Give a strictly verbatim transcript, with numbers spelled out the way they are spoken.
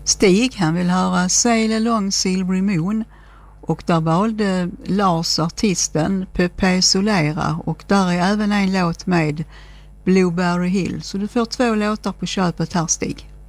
Stig, han vill höra Sail Along Silvery Moon, och där valde Lars, artisten, Pepe Solera, och där är även en låt med, Blueberry Hill. Så du får två låtar på köpet här, Stig.